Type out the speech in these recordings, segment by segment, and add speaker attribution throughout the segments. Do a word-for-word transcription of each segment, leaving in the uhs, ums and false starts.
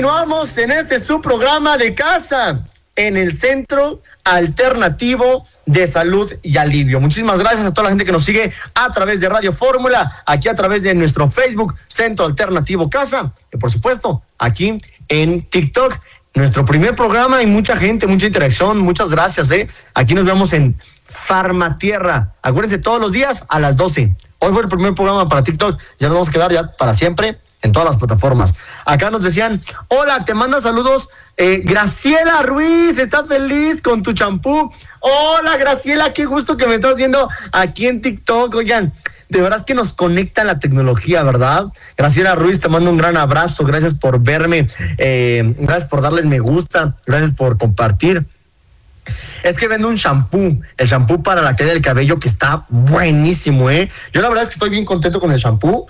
Speaker 1: Continuamos en este su programa de casa, en el Centro Alternativo de Salud y Alivio. Muchísimas gracias a toda la gente que nos sigue a través de Radio Fórmula, aquí a través de nuestro Facebook, Centro Alternativo Casa, y por supuesto, aquí en TikTok. Nuestro primer programa y mucha gente, mucha interacción. Muchas gracias, ¿eh? Aquí nos vemos en Farmatierra. Acuérdense, todos los días a las doce. Hoy fue el primer programa para TikTok. Ya nos vamos a quedar ya para siempre en todas las plataformas. Acá nos decían, hola, te manda saludos eh, Graciela Ruiz, está feliz con tu champú. Hola, Graciela, qué gusto que me estás viendo aquí en TikTok. Oigan, de verdad que nos conecta la tecnología, ¿verdad? Graciela Ruiz, te mando un gran abrazo. Gracias por verme. Eh, gracias por darles me gusta. Gracias por compartir. Es que vendo un shampoo, el shampoo para la caída del cabello, que está buenísimo, ¿eh? Yo la verdad es que estoy bien contento con el shampoo,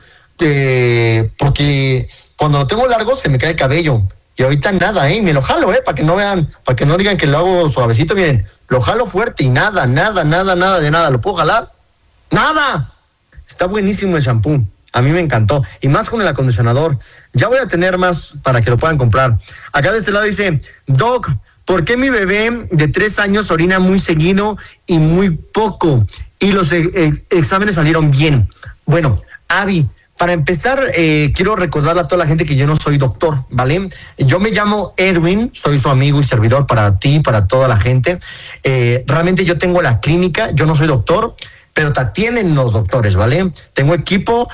Speaker 1: eh, porque cuando lo tengo largo se me cae el cabello. Y ahorita nada, ¿eh? Me lo jalo, ¿eh? Para que no vean, para que no digan que lo hago suavecito. Miren, lo jalo fuerte y nada, nada, nada, nada de nada. ¿Lo puedo jalar? ¡Nada! Está buenísimo el shampoo. A mí me encantó. Y más con el acondicionador. Ya voy a tener más para que lo puedan comprar. Acá de este lado dice, Doc, ¿por qué mi bebé de tres años orina muy seguido y muy poco? Y los e- e- exámenes salieron bien. Bueno, Avi, para empezar, eh, quiero recordarle a toda la gente que yo no soy doctor, ¿vale? Yo me llamo Edwin, soy su amigo y servidor para ti, para toda la gente. Eh, realmente yo tengo la clínica, yo no soy doctor, pero te atienden los doctores, ¿vale? Tengo equipo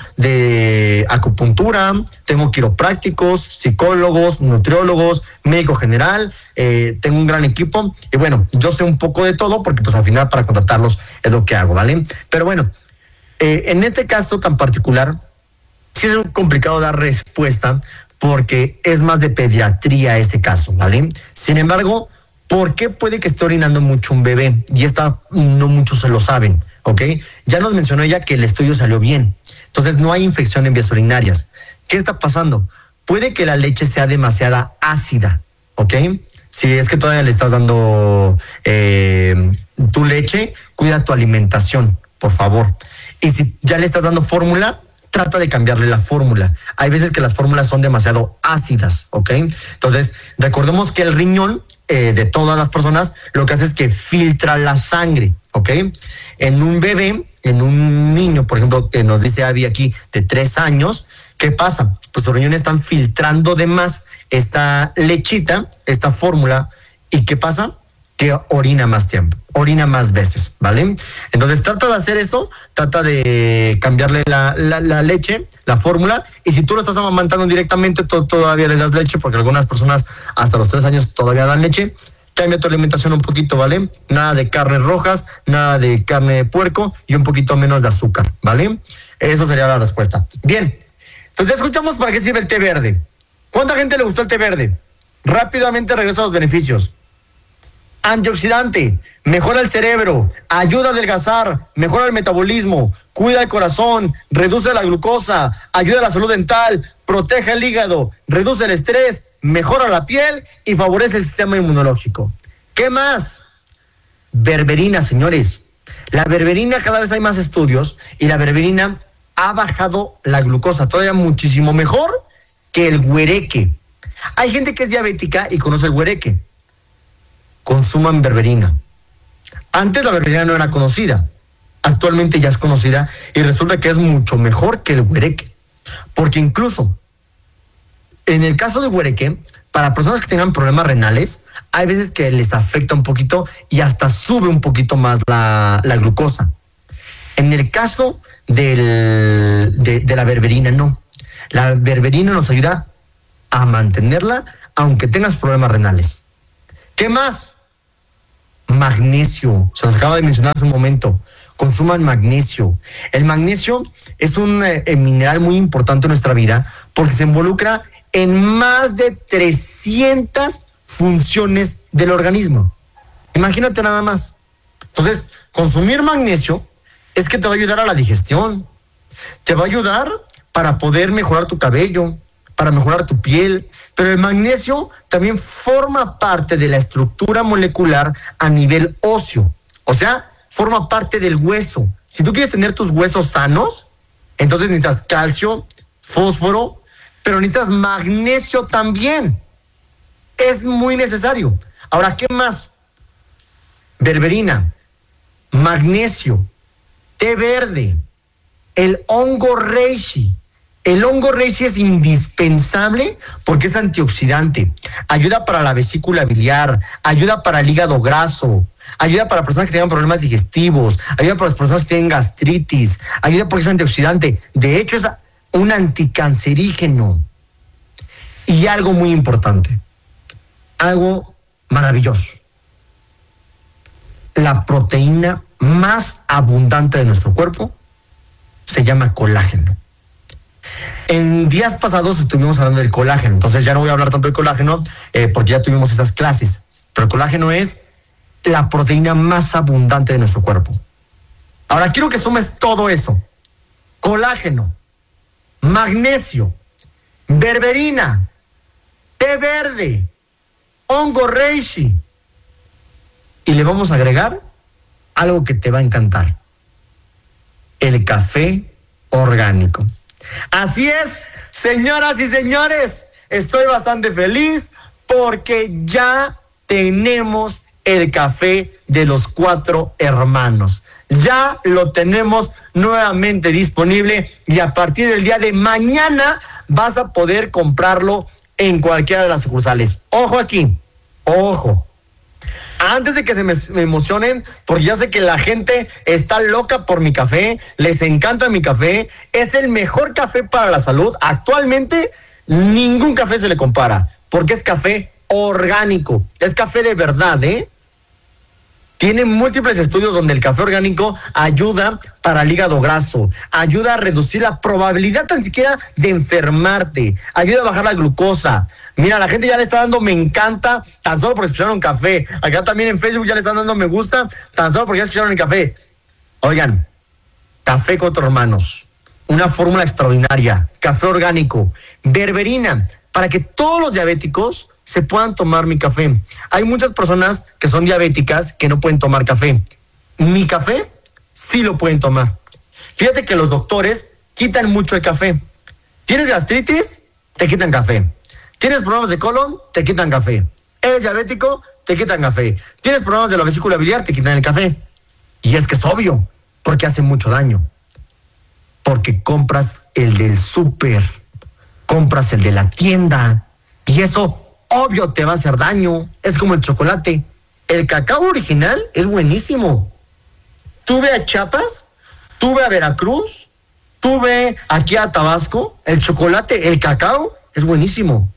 Speaker 1: de acupuntura, tengo quiroprácticos, psicólogos, nutriólogos, médico general, eh, tengo un gran equipo y bueno, yo sé un poco de todo porque pues al final para contratarlos es lo que hago, ¿vale? Pero bueno, eh, en este caso tan particular, sí es complicado dar respuesta porque es más de pediatría ese caso, ¿vale? Sin embargo, ¿por qué puede que esté orinando mucho un bebé? Y esta no muchos se lo saben, ¿ok? Ya nos mencionó ella que el estudio salió bien. Entonces no hay infección en vías urinarias. ¿Qué está pasando? Puede que la leche sea demasiada ácida, ¿ok? Si es que todavía le estás dando eh, tu leche, cuida tu alimentación, por favor. Y si ya le estás dando fórmula, trata de cambiarle la fórmula. Hay veces que las fórmulas son demasiado ácidas, ¿ok? Entonces, recordemos que el riñón eh, de todas las personas lo que hace es que filtra la sangre, ¿ok? En un bebé, en un niño, por ejemplo, que nos dice Abby aquí, de tres años, ¿qué pasa? Pues los riñones están filtrando de más esta lechita, esta fórmula, ¿y qué pasa? Que orina más tiempo, orina más veces, ¿vale? Entonces trata de hacer eso, trata de cambiarle la, la, la leche, la fórmula, y si tú lo estás amamantando directamente, to, todavía le das leche, porque algunas personas hasta los tres años todavía dan leche. Cambia tu alimentación un poquito, ¿vale? Nada de carnes rojas, nada de carne de puerco y un poquito menos de azúcar, ¿vale? Eso sería la respuesta. Bien, entonces escuchamos para qué sirve el té verde. ¿Cuánta gente le gustó el té verde? Rápidamente regreso a los beneficios. Antioxidante, mejora el cerebro, ayuda a adelgazar, mejora el metabolismo, cuida el corazón, reduce la glucosa, ayuda a la salud dental, protege el hígado, reduce el estrés, mejora la piel y favorece el sistema inmunológico. ¿Qué más? Berberina, señores. La berberina, cada vez hay más estudios y la berberina ha bajado la glucosa, todavía muchísimo mejor que el güereque. Hay gente que es diabética y conoce el güereque. Consuman berberina. Antes la berberina no era conocida, actualmente ya es conocida y resulta que es mucho mejor que el güereque, porque incluso en el caso del güereque, para personas que tengan problemas renales, hay veces que les afecta un poquito y hasta sube un poquito más la, la glucosa. En el caso del, de, de la berberina, no. La berberina nos ayuda a mantenerla aunque tengas problemas renales. ¿Qué más? Magnesio, se los acaba de mencionar hace un momento. Consuman magnesio. El magnesio es un eh, mineral muy importante en nuestra vida porque se involucra en más de trescientas funciones del organismo. Imagínate nada más. Entonces, consumir magnesio es que te va a ayudar a la digestión, te va a ayudar para poder mejorar tu cabello, para mejorar tu piel, pero el magnesio también forma parte de la estructura molecular a nivel óseo, o sea, forma parte del hueso. Si tú quieres tener tus huesos sanos, entonces necesitas calcio, fósforo, pero necesitas magnesio también. es muy necesario. Ahora, ¿qué más? Berberina, magnesio, té verde, el hongo reishi. El hongo reishi es indispensable porque es antioxidante, ayuda para la vesícula biliar, ayuda para el hígado graso, ayuda para personas que tengan problemas digestivos, ayuda para las personas que tienen gastritis, ayuda porque es antioxidante. De hecho, es un anticancerígeno. Y algo muy importante, algo maravilloso. La proteína más abundante de nuestro cuerpo se llama colágeno. En días pasados estuvimos hablando del colágeno, entonces ya no voy a hablar tanto del colágeno eh, porque ya tuvimos esas clases. Pero el colágeno es la proteína más abundante de nuestro cuerpo. Ahora quiero que sumes todo eso. Colágeno, magnesio, berberina, té verde, hongo reishi. Y le vamos a agregar algo que te va a encantar. El café orgánico. Así es, señoras y señores, estoy bastante feliz porque ya tenemos el café de los cuatro hermanos. Ya lo tenemos nuevamente disponible y a partir del día de mañana vas a poder comprarlo en cualquiera de las sucursales. Ojo aquí, ojo. Antes de que se me, me emocionen, porque ya sé que la gente está loca por mi café, les encanta mi café, es el mejor café para la salud. Actualmente ningún café se le compara, porque es café orgánico, es café de verdad, ¿eh? Tiene múltiples estudios donde el café orgánico ayuda para el hígado graso, ayuda a reducir la probabilidad tan siquiera de enfermarte, ayuda a bajar la glucosa. Mira, la gente ya le está dando me encanta tan solo porque escucharon café. Acá también en Facebook ya le están dando me gusta tan solo porque ya escucharon el café. Oigan, café cuatro hermanos, una fórmula extraordinaria, café orgánico, berberina, para que todos los diabéticos se puedan tomar mi café. Hay muchas personas que son diabéticas que no pueden tomar café. Mi café sí lo pueden tomar. Fíjate que los doctores quitan mucho el café. ¿Tienes gastritis? Te quitan café. ¿Tienes problemas de colon? Te quitan café. ¿Eres diabético? Te quitan café. ¿Tienes problemas de la vesícula biliar? Te quitan el café. Y es que es obvio, porque hace mucho daño. Porque compras el del súper, compras el de la tienda, y eso obvio te va a hacer daño. Es como el chocolate. El cacao original es buenísimo. Tú ve a Chiapas, tú ve a Veracruz, tú ve aquí a Tabasco, el chocolate, el cacao es buenísimo.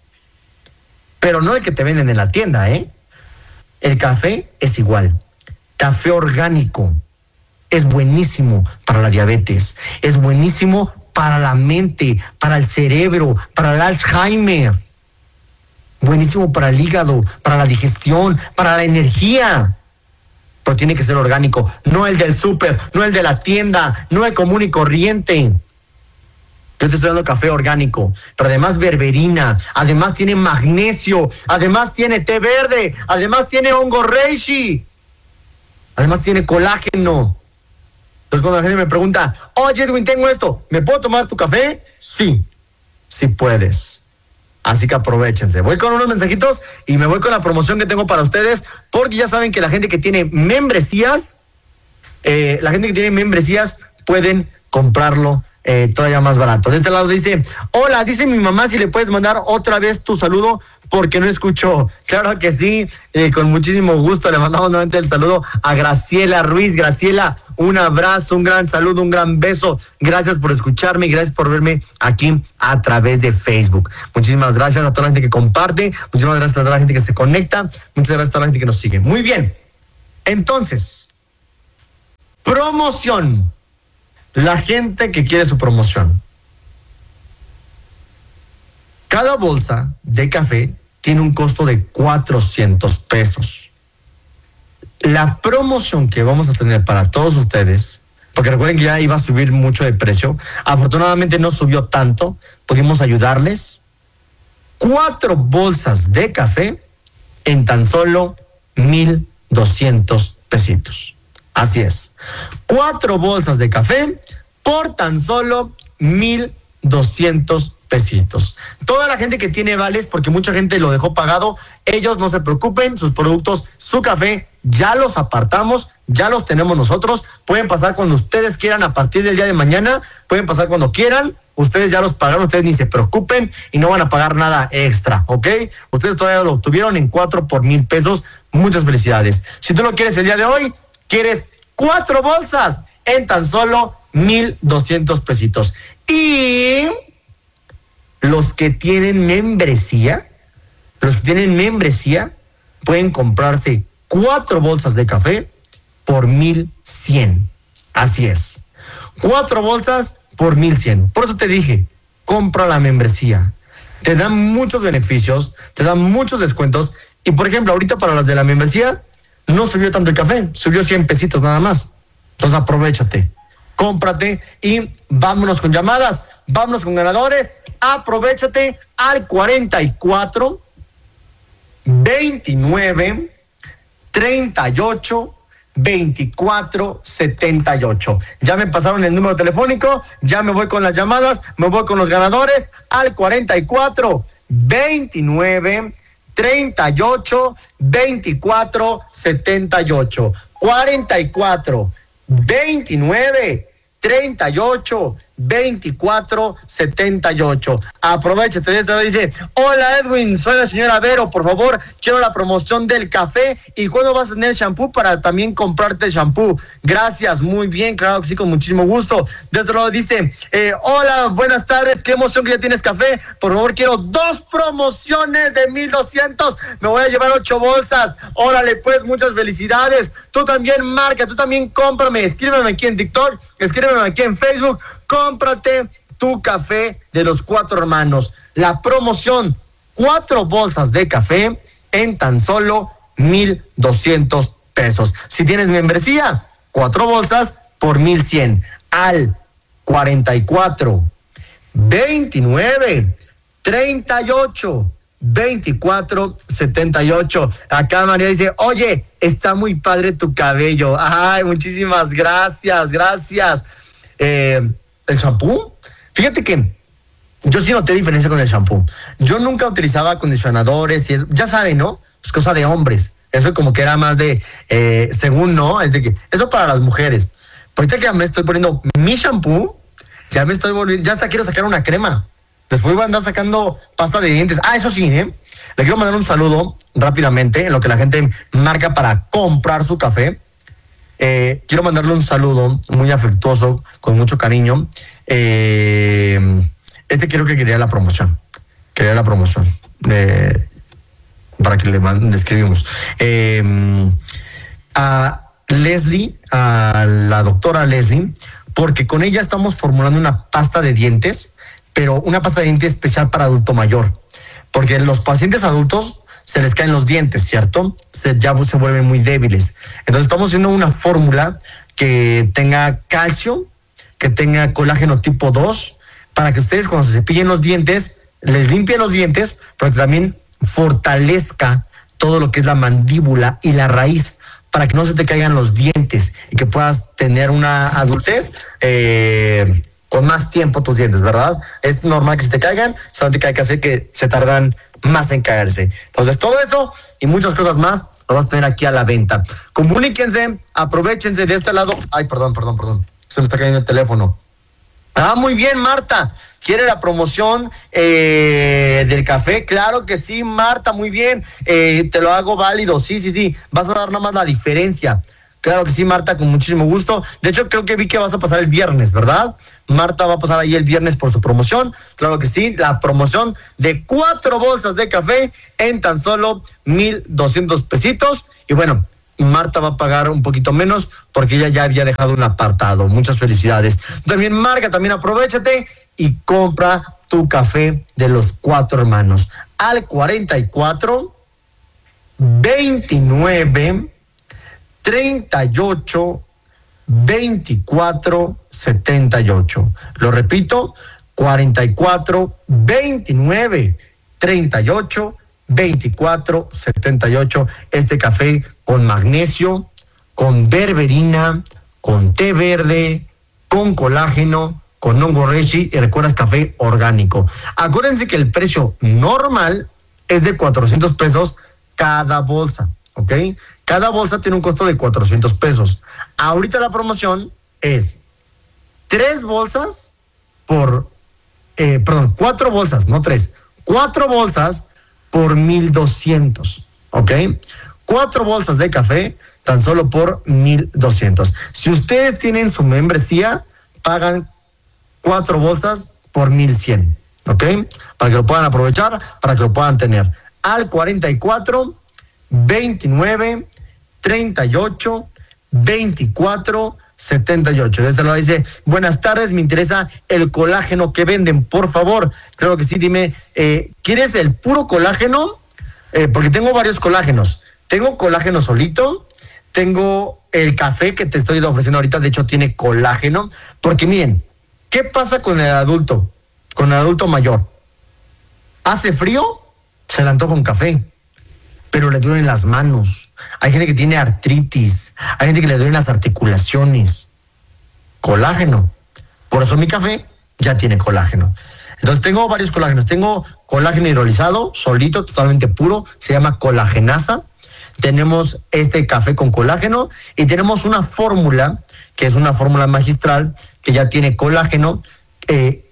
Speaker 1: Pero no el que te venden en la tienda, ¿eh? El café es igual. Café orgánico es buenísimo para la diabetes, es buenísimo para la mente, para el cerebro, para el Alzheimer. Buenísimo para el hígado, para la digestión, para la energía. Pero tiene que ser orgánico, no el del súper, no el de la tienda, no el común y corriente. Yo te estoy dando café orgánico, pero además berberina, además tiene magnesio, además tiene té verde, además tiene hongo reishi, además tiene colágeno. Entonces cuando la gente me pregunta, oye Edwin, tengo esto, ¿me puedo tomar tu café? Sí, sí puedes. Así que aprovechense. Voy con unos mensajitos y me voy con la promoción que tengo para ustedes, porque ya saben que la gente que tiene membresías, eh, la gente que tiene membresías pueden comprarlo eh, todavía más barato. De este lado dice, hola, dice mi mamá si le puedes mandar otra vez tu saludo porque no escuchó. Claro que sí, eh, con muchísimo gusto le mandamos nuevamente el saludo a Graciela Ruiz. Graciela, un abrazo, un gran saludo, un gran beso. Gracias por escucharme y gracias por verme aquí a través de Facebook. Muchísimas gracias a toda la gente que comparte, muchísimas gracias a toda la gente que se conecta, muchas gracias a toda la gente que nos sigue. Muy bien, entonces, promoción. La gente que quiere su promoción. Cada bolsa de café tiene un costo de cuatrocientos pesos. La promoción que vamos a tener para todos ustedes, porque recuerden que ya iba a subir mucho de precio, afortunadamente no subió tanto, pudimos ayudarles. Cuatro bolsas de café en tan solo mil doscientos pesitos. Así es. Cuatro bolsas de café por tan solo mil doscientos pesitos. Toda la gente que tiene vales, porque mucha gente lo dejó pagado, ellos no se preocupen, sus productos, su café, ya los apartamos, ya los tenemos nosotros, pueden pasar cuando ustedes quieran a partir del día de mañana, pueden pasar cuando quieran, ustedes ya los pagaron, ustedes ni se preocupen y no van a pagar nada extra, ¿ok? Ustedes todavía lo obtuvieron en cuatro por mil pesos, muchas felicidades. Si tú lo quieres el día de hoy, quieres cuatro bolsas en tan solo mil doscientos pesitos. Y los que tienen membresía, los que tienen membresía, pueden comprarse cuatro bolsas de café por mil cien. Así es. Cuatro bolsas por mil cien. Por eso te dije, compra la membresía. Te dan muchos beneficios, te dan muchos descuentos. Y por ejemplo, ahorita para las de la membresía, no subió tanto el café, subió cien pesitos nada más. Entonces aprovéchate, cómprate y vámonos con llamadas, vámonos con ganadores. Aprovéchate al cuarenta y cuatro, veintinueve, treinta y ocho, veinticuatro, setenta y ocho. Ya me pasaron el número telefónico, ya me voy con las llamadas, me voy con los ganadores al cuarenta y cuatro, veintinueve, treinta y ocho, veinticuatro, setenta y ocho. cuarenta y cuatro, veintinueve, treinta y ocho, veinticuatro, setenta y ocho. Aprovechate de esto. Dice: hola Edwin, soy la señora Vero, por favor, quiero la promoción del café y cuándo vas a tener shampoo para también comprarte shampoo. Gracias, muy bien, claro que sí, con muchísimo gusto. Desde luego dice: eh, hola, buenas tardes, qué emoción que ya tienes café, por favor quiero dos promociones de mil doscientos, me voy a llevar ocho bolsas. Órale pues, muchas felicidades. Tú también marca, tú también cómprame, escríbeme aquí en TikTok, escríbeme aquí en Facebook. Cómprate tu café de los cuatro hermanos. La promoción, cuatro bolsas de café en tan solo mil doscientos pesos. Si tienes membresía, cuatro bolsas por mil cien. Al cuarenta y cuatro, veintinueve, treinta y ocho, veinticuatro, setenta y ocho. Acá María dice: oye, está muy padre tu cabello. Ay, muchísimas gracias, gracias. Eh, ¿El shampoo? Fíjate que yo sí noté diferencia con el shampoo. Yo nunca utilizaba acondicionadores y es, ya saben, ¿no? Es cosa de hombres. Eso como que era más de, eh, según, ¿no? Es de que, eso para las mujeres. Ahorita que ya me estoy poniendo mi shampoo, ya me estoy volviendo, ya hasta quiero sacar una crema. Después voy a andar sacando pasta de dientes. Ah, eso sí, ¿eh? Le quiero mandar un saludo rápidamente en lo que la gente marca para comprar su café. Eh, quiero mandarle un saludo muy afectuoso, con mucho cariño. Eh, este quiero que quería la promoción. Quería la promoción. Eh, para que le, manden, le escribimos. Eh, a Leslie, a la doctora Leslie, porque con ella estamos formulando una pasta de dientes, pero una pasta de dientes especial para adulto mayor. Porque los pacientes adultos se les caen los dientes, ¿cierto? Se, ya se vuelven muy débiles. Entonces estamos haciendo una fórmula que tenga calcio, que tenga colágeno tipo dos, para que ustedes cuando se cepillen los dientes, les limpie los dientes, pero que también fortalezca todo lo que es la mandíbula y la raíz, para que no se te caigan los dientes y que puedas tener una adultez eh, con más tiempo tus dientes, ¿verdad? Es normal que se te caigan, solamente que hay que hacer que se tardan más en caerse. Entonces, todo eso y muchas cosas más lo vas a tener aquí a la venta. Comuníquense, aprovechense de este lado. Ay, perdón, perdón, perdón. Se me está cayendo el teléfono. Ah, muy bien, Marta. ¿Quiere la promoción eh, del café? Claro que sí, Marta, muy bien. Eh, te lo hago válido. Sí, sí, sí. Vas a dar nada más la diferencia. Claro que sí, Marta, con muchísimo gusto. De hecho, creo que vi que vas a pasar el viernes, ¿verdad? Marta va a pasar ahí el viernes por su promoción. Claro que sí, la promoción de cuatro bolsas de café en tan solo mil doscientos pesitos. Y bueno, Marta va a pagar un poquito menos porque ella ya había dejado un apartado. Muchas felicidades. También, Marca, también aprovechate y compra tu café de los cuatro hermanos. Al cuarenta y cuatro, veintinueve, treinta y ocho, veinticuatro, setenta y ocho. Lo repito, cuarenta y cuatro, veintinueve, treinta y ocho, veinticuatro, setenta y ocho. Este café con magnesio, con berberina, con té verde, con colágeno, con hongo reishi y recuerdas café orgánico. Acuérdense que el precio normal es de cuatrocientos pesos cada bolsa, ¿ok? Cada bolsa tiene un costo de cuatrocientos pesos. Ahorita la promoción es tres bolsas por, eh, perdón, cuatro bolsas, no tres, cuatro bolsas por mil doscientos, ¿ok? Cuatro bolsas de café tan solo por mil doscientos. Si ustedes tienen su membresía, pagan cuatro bolsas por mil cien, ¿ok? Para que lo puedan aprovechar, para que lo puedan tener. Al cuarenta y cuatro, veintinueve, treinta y ocho, veinticuatro, setenta y ocho. Desde luego dice, buenas tardes, me interesa el colágeno que venden, por favor. Creo que sí, dime, eh, ¿quieres el puro colágeno? Eh, porque tengo varios colágenos. Tengo colágeno solito, tengo el café que te estoy ofreciendo ahorita, de hecho tiene colágeno, porque miren, ¿qué pasa con el adulto? Con el adulto mayor. Hace frío, se le antoja un café, pero le duelen las manos. Hay gente que tiene artritis, hay gente que le duelen las articulaciones. Colágeno. Por eso mi café ya tiene colágeno. Entonces tengo varios colágenos. Tengo colágeno hidrolizado, solito, totalmente puro, se llama colagenasa. Tenemos este café con colágeno y tenemos una fórmula, que es una fórmula magistral, que ya tiene colágeno, eh,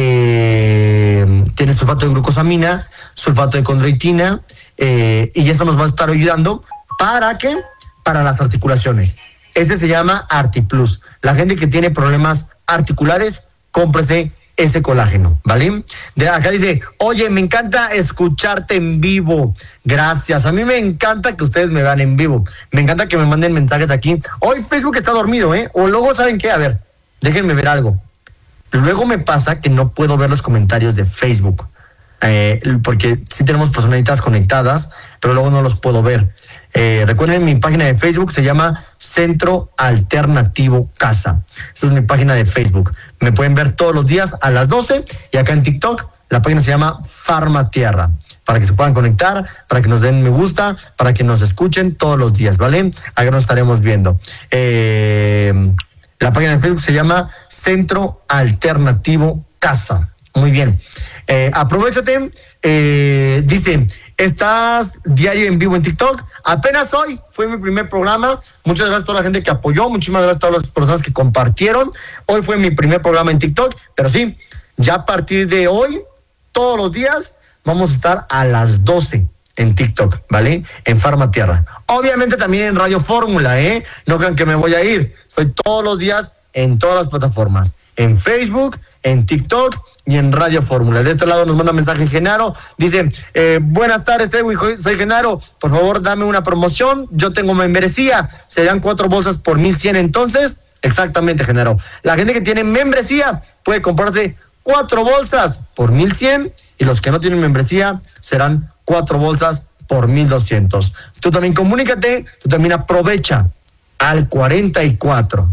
Speaker 1: L, tiene sulfato de glucosamina, sulfato de condroitina, eh, y eso nos va a estar ayudando para ¿qué? Para las articulaciones. Este se llama ArtiPlus. La gente que tiene problemas articulares, cómprese ese colágeno, ¿vale? De acá dice, oye, me encanta escucharte en vivo. Gracias. A mí me encanta que ustedes me vean en vivo. Me encanta que me manden mensajes aquí. Hoy Facebook está dormido, ¿eh? O luego, ¿saben qué? A ver, déjenme ver algo. Luego me pasa que no puedo ver los comentarios de Facebook. Eh, porque sí tenemos personitas conectadas, pero luego no los puedo ver. Eh, recuerden, mi página de Facebook se llama Centro Alternativo Casa. Esa es mi página de Facebook. Me pueden ver todos los días a las doce, y acá en TikTok la página se llama Farma Tierra, para que se puedan conectar, para que nos den me gusta, para que nos escuchen todos los días, ¿vale? Acá nos estaremos viendo. Eh, la página de Facebook se llama Centro Alternativo Casa. Muy bien. Eh, aprovechate. Eh, dice, ¿estás diario en vivo en TikTok? Apenas hoy fue mi primer programa. Muchas gracias a toda la gente que apoyó. Muchísimas gracias a todas las personas que compartieron. Hoy fue mi primer programa en TikTok. Pero sí, ya a partir de hoy, todos los días, vamos a estar a las doce en TikTok, ¿vale? En Farma Tierra. Obviamente también en Radio Fórmula, ¿eh? No crean que me voy a ir. Estoy todos los días en todas las plataformas. En Facebook, en TikTok y en Radio Fórmula. De este lado nos manda mensaje Genaro. Dice, eh, buenas tardes, Edwin, soy Genaro. Por favor, dame una promoción. Yo tengo membresía. Serían cuatro bolsas por mil cien entonces. Exactamente, Genaro. La gente que tiene membresía puede comprarse cuatro bolsas por mil cien, y los que no tienen membresía serán cuatro bolsas por mil doscientos. Tú también comunícate, tú también aprovecha al cuarenta y cuatro,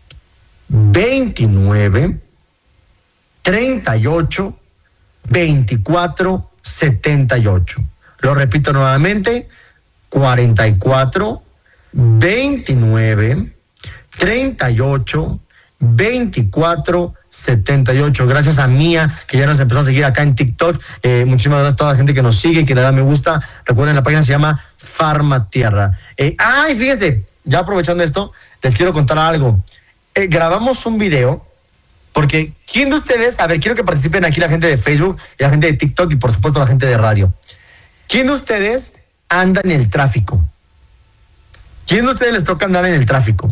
Speaker 1: veintinueve, treinta y ocho, veinticuatro, setenta y ocho. Lo repito nuevamente, cuarenta y cuatro, veintinueve, treinta y ocho, veinticuatro, setenta y ocho. Gracias a Mía, que ya nos empezó a seguir acá en TikTok. Eh, muchísimas gracias a toda la gente que nos sigue, que le da me gusta. Recuerden, la página se llama Farma Tierra. Eh, ay, fíjense, ya aprovechando esto, les quiero contar algo. Eh, grabamos un video, porque ¿quién de ustedes, a ver, quiero que participen aquí la gente de Facebook y la gente de TikTok y por supuesto la gente de radio? ¿Quién de ustedes anda en el tráfico? ¿Quién de ustedes les toca andar en el tráfico?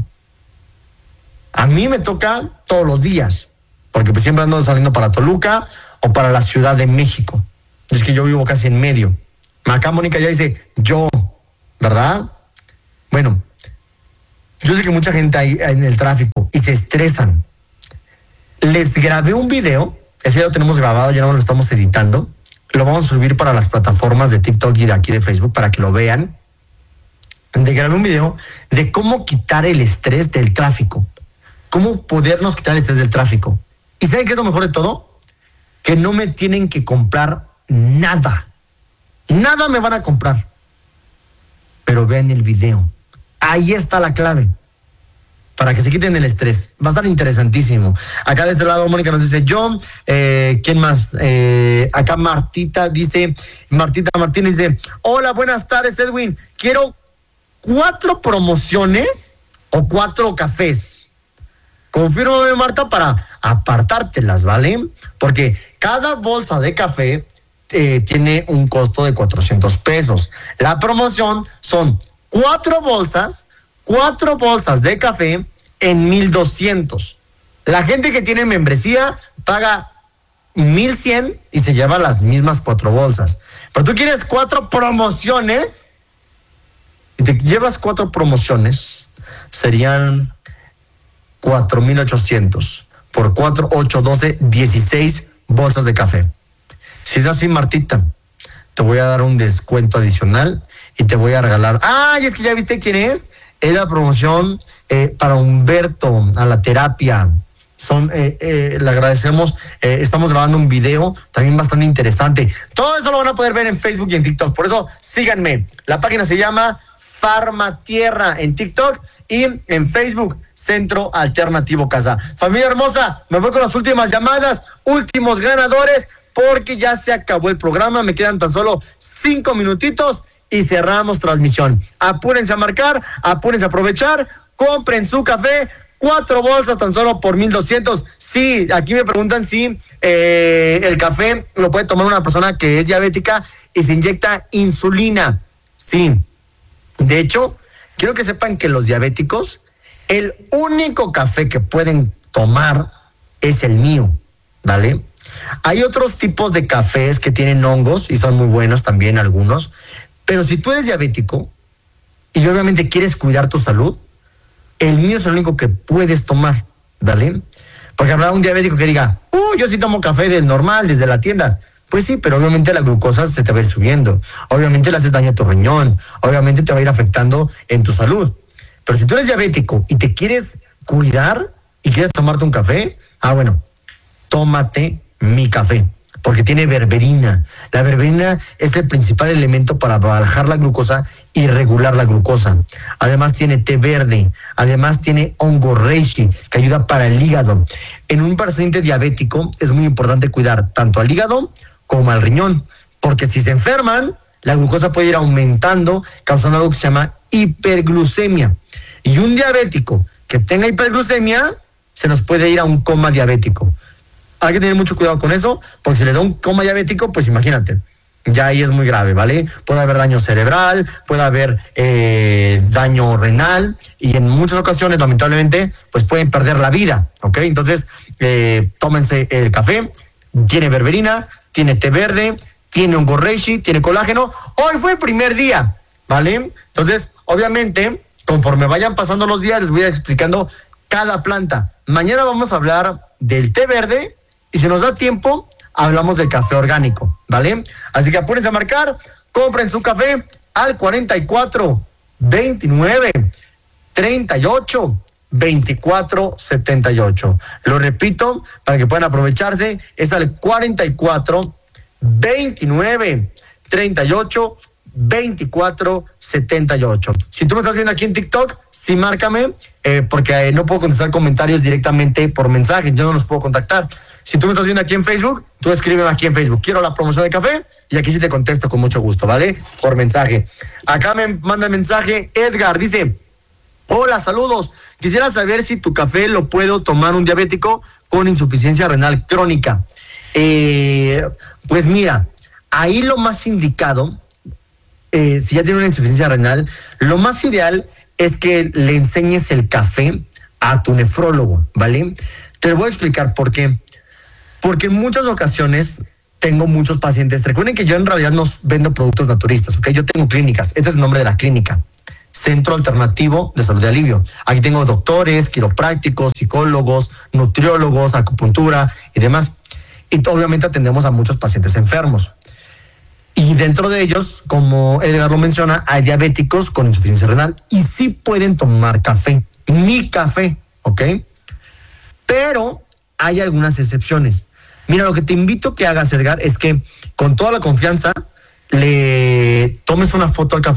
Speaker 1: A mí me toca todos los días, porque pues siempre ando saliendo para Toluca o para la Ciudad de México. Es que yo vivo casi en medio. Acá Mónica ya dice, yo, ¿verdad? Bueno, yo sé que mucha gente hay en el tráfico y se estresan. Les grabé un video, ese ya lo tenemos grabado, ya no lo estamos editando. Lo vamos a subir para las plataformas de TikTok y de aquí de Facebook para que lo vean. De grabé un video de cómo quitar el estrés del tráfico. Cómo podernos quitar el estrés del tráfico. ¿Y saben qué es lo mejor de todo? Que no me tienen que comprar nada. Nada me van a comprar. Pero vean el video. Ahí está la clave. para que se quiten el estrés. Va a estar interesantísimo. Acá de este lado Mónica nos dice yo, eh, ¿quién más? Eh, acá Martita dice, Martita Martínez dice, hola, buenas tardes Edwin, quiero cuatro promociones o cuatro cafés. Confírmame, Marta, para apartártelas, ¿vale? Porque cada bolsa de café eh, tiene un costo de cuatrocientos pesos. La promoción son cuatro bolsas, cuatro bolsas de café en mil doscientos. La gente que tiene membresía paga mil cien y se lleva las mismas cuatro bolsas. Pero tú quieres cuatro promociones y te llevas cuatro promociones, serían cuatro mil ochocientos por cuatro, ocho, doce, dieciséis bolsas de café. Si es así, Martita, te voy a dar un descuento adicional y te voy a regalar. ¡Ah! Y es que ya viste quién es. Es la promoción eh, para Humberto a la terapia. Son, eh, eh, le agradecemos. Eh, estamos grabando un video también bastante interesante. Todo eso lo van a poder ver en Facebook y en TikTok. Por eso síganme. La página se llama Farmatierra en TikTok y en Facebook. Centro Alternativo Casa. Familia hermosa, me voy con las últimas llamadas, últimos ganadores, porque ya se acabó el programa. Me quedan tan solo cinco minutitos y cerramos transmisión. Apúrense a marcar, apúrense a aprovechar, compren su café, cuatro bolsas tan solo por mil doscientos. Sí, aquí me preguntan si eh, el café lo puede tomar una persona que es diabética y se inyecta insulina. Sí, de hecho, quiero que sepan que los diabéticos, el único café que pueden tomar es el mío, ¿vale? Hay otros tipos de cafés que tienen hongos y son muy buenos también algunos, pero si tú eres diabético y obviamente quieres cuidar tu salud, el mío es el único que puedes tomar, ¿vale? Porque habrá un diabético que diga, uh, yo sí tomo café del normal, desde la tienda. Pues sí, pero obviamente la glucosa se te va a ir subiendo, obviamente le haces daño a tu riñón, obviamente te va a ir afectando en tu salud. Pero si tú eres diabético y te quieres cuidar y quieres tomarte un café, ah, bueno, tómate mi café, porque tiene berberina. La berberina es el principal elemento para bajar la glucosa y regular la glucosa. Además tiene té verde, además tiene hongo reishi, que ayuda para el hígado. En un paciente diabético es muy importante cuidar tanto al hígado como al riñón, porque si se enferman, la glucosa puede ir aumentando, causando algo que se llama hiperglucemia. Y un diabético que tenga hiperglucemia se nos puede ir a un coma diabético. Hay que tener mucho cuidado con eso, porque si les da un coma diabético, pues imagínate, ya ahí es muy grave, ¿vale? Puede haber daño cerebral, puede haber eh, daño renal y en muchas ocasiones, lamentablemente, pues pueden perder la vida, ¿ok? Entonces, eh, tómense el café, tiene berberina, tiene té verde, tiene hongo reishi, tiene colágeno. Hoy fue el primer día, ¿vale? Entonces, obviamente, conforme vayan pasando los días, les voy a ir explicando cada planta. Mañana vamos a hablar del té verde y si nos da tiempo, hablamos del café orgánico, ¿vale? Así que apúrense a marcar, compren su café al cuarenta y cuatro, veintinueve, treinta y ocho, veinticuatro, setenta y ocho. Lo repito, para que puedan aprovecharse, es al cuarenta y cuatro, veintinueve, treinta y ocho, veinticuatro, setenta y ocho. Si tú me estás viendo aquí en TikTok, sí márcame, eh, porque eh, no puedo contestar comentarios directamente por mensaje, yo no los puedo contactar. Si tú me estás viendo aquí en Facebook, tú escríbeme aquí en Facebook, quiero la promoción de café, y aquí sí te contesto con mucho gusto, ¿vale? Por mensaje. Acá me manda mensaje Edgar, dice, hola, saludos, quisiera saber si tu café lo puedo tomar un diabético con insuficiencia renal crónica. Eh, pues mira, ahí lo más indicado, Eh, si ya tiene una insuficiencia renal, lo más ideal es que le enseñes el café a tu nefrólogo, ¿vale? Te lo voy a explicar por qué. Porque en muchas ocasiones tengo muchos pacientes. Recuerden que yo en realidad no vendo productos naturistas, ¿ok? Yo tengo clínicas. Este es el nombre de la clínica. Centro Alternativo de Salud y Alivio. Aquí tengo doctores, quiroprácticos, psicólogos, nutriólogos, acupuntura y demás. Y obviamente atendemos a muchos pacientes enfermos. Y dentro de ellos, como Edgar lo menciona, hay diabéticos con insuficiencia renal y sí pueden tomar café, mi café, ¿ok? Pero hay algunas excepciones. Mira, lo que te invito que hagas, Edgar, es que con toda la confianza le tomes una foto al café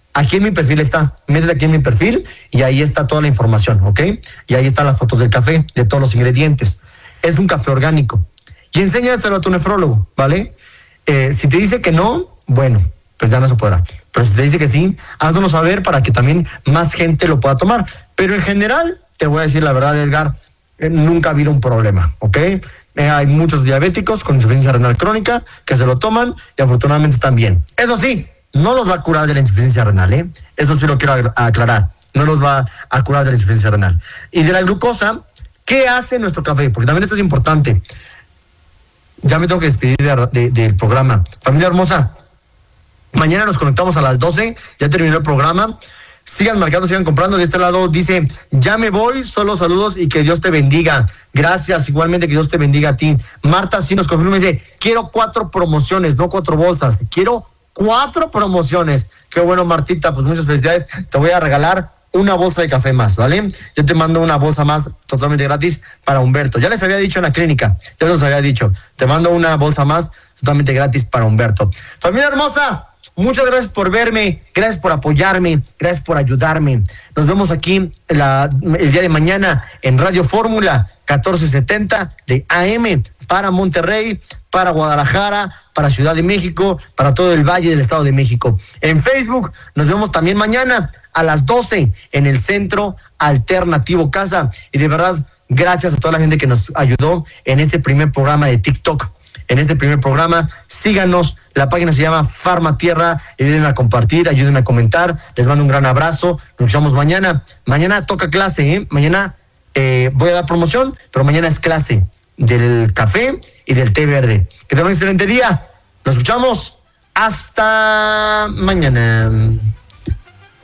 Speaker 1: Aquí en mi perfil está, métete aquí en mi perfil y ahí está toda la información, ¿ok? Y ahí están las fotos del café, de todos los ingredientes. Es un café orgánico. Y enséñaselo a tu nefrólogo, ¿vale? Eh, si te dice que no, bueno, pues ya no se podrá. Pero si te dice que sí, hazlo saber para que también más gente lo pueda tomar. Pero en general, te voy a decir la verdad, Edgar, eh, nunca ha habido un problema, ¿ok? Eh, hay muchos diabéticos con insuficiencia renal crónica que se lo toman y afortunadamente están bien. Eso sí, no los va a curar de la insuficiencia renal, ¿eh? Eso sí lo quiero aclarar. No los va a curar de la insuficiencia renal. Y de la glucosa, ¿qué hace nuestro café? Porque también esto es importante. Ya me tengo que despedir de, de, del programa. Familia hermosa, mañana nos conectamos a las doce. Ya terminó el programa. Sigan marcando, sigan comprando. De este lado dice, ya me voy, solo saludos y que Dios te bendiga. Gracias, igualmente que Dios te bendiga a ti. Marta sí nos confirma y dice, quiero cuatro promociones, no cuatro bolsas. Quiero cuatro promociones. Qué bueno, Martita, pues muchas felicidades. Te voy a regalar una bolsa de café más, ¿vale? Yo te mando una bolsa más totalmente gratis para Humberto. Ya les había dicho en la clínica, ya les había dicho. Te mando una bolsa más totalmente gratis para Humberto. Familia hermosa, muchas gracias por verme, gracias por apoyarme, gracias por ayudarme. Nos vemos aquí la, el día de mañana en Radio Fórmula catorce setenta de A M para Monterrey, para Guadalajara, para Ciudad de México, para todo el Valle del Estado de México. En Facebook nos vemos también mañana a las doce en el Centro Alternativo Casa. Y de verdad, gracias a toda la gente que nos ayudó en este primer programa de TikTok. En este primer programa, síganos. La página se llama Farma Tierra. Ayuden a compartir, ayuden a comentar. Les mando un gran abrazo. Nos vemos mañana. Mañana toca clase, ¿eh? Mañana eh, voy a dar promoción, pero mañana es clase del café y del té verde. Que tengan un excelente día. Nos escuchamos. Hasta mañana.